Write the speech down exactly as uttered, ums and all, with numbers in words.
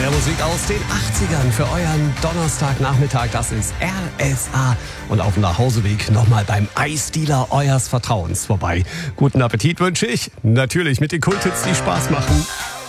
der Musik aus den achtzigern für euren Donnerstagnachmittag. Das ist R S A. Und auf dem Nachhauseweg nochmal beim Eisdealer eures Vertrauens vorbei. Guten Appetit wünsche ich. Natürlich mit den Kulthits, die Spaß machen.